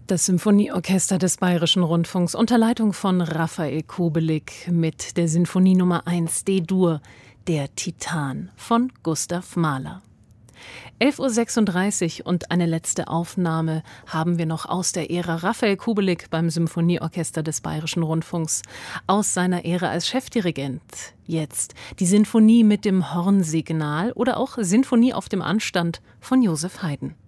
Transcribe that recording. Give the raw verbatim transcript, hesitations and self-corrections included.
Das Symphonieorchester des Bayerischen Rundfunks unter Leitung von Raphael Kubelik mit der Sinfonie Nummer eins D-Dur, der Titan von Gustav Mahler. elf Uhr sechsunddreißig und eine letzte Aufnahme haben wir noch aus der Ära Raphael Kubelik beim Symphonieorchester des Bayerischen Rundfunks, aus seiner Ära als Chefdirigent. Jetzt die Sinfonie mit dem Hornsignal oder auch Sinfonie auf dem Anstand von Joseph Haydn.